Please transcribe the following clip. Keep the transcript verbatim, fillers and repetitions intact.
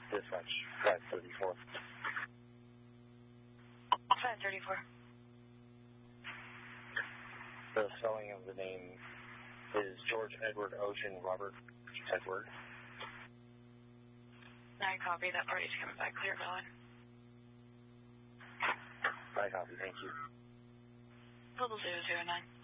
Dispatch five thirty-four. five thirty-four. The spelling of the name is George Edward Ocean Robert Edward. I copy. That party's coming back clear, Valen. I copy. Thank you. Global zero zero nine.